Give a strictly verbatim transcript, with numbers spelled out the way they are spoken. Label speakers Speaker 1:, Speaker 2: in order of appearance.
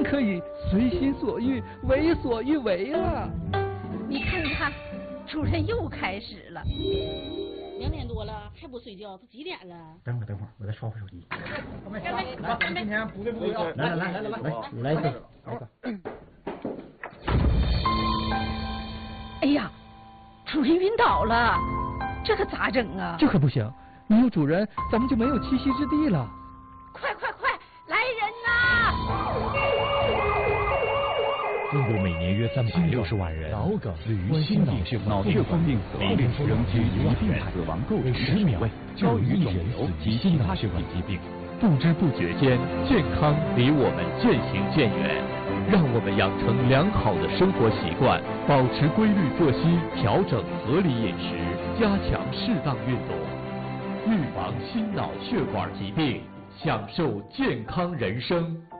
Speaker 1: 可以随心所欲、为所欲为了。
Speaker 2: 你看看，主任又开始了。
Speaker 3: 两点多了还不睡觉，都几点了？
Speaker 4: 等会儿等会儿，我再刷会手机。
Speaker 3: 来来
Speaker 4: 来，咱们今天不对不对啊！来来来来来来，你来一个，来一个。
Speaker 2: 哎呀，主任晕倒了，这可咋整啊？
Speaker 1: 这可不行，没有主人，咱们就没有栖息之地了。
Speaker 2: 快快快，来人呐！
Speaker 5: 中国每年约三百六十万人脑梗、驴心病、脑血管病死亡率仍居一万人，死亡构成十秒高于肿瘤及其他血管疾病。不知不觉间，健康离我们渐行渐远。让我们养成良好的生活习惯，保持规律作息，调整合理饮食，加强适当运动，预防心脑血管疾病，享受健康人生。